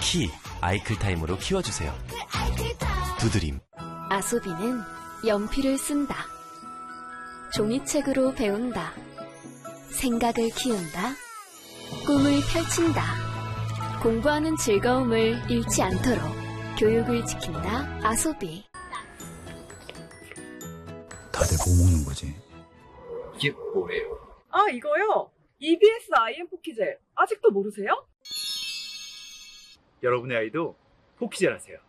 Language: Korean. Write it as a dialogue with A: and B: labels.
A: 키 아이클타임으로 키워주세요. 두드림.
B: 아소비는 연필을 쓴다. 종이책으로 배운다. 생각을 키운다. 꿈을 펼친다. 공부하는 즐거움을 잃지 않도록 교육을 지킨다. 아소비.
C: 다들 뭐 먹는 거지?
D: 이게 뭐예요?
E: 아, 이거요? EBS IM 포키젤. 아직도 모르세요?
D: 여러분의 아이도 포키젤 하세요.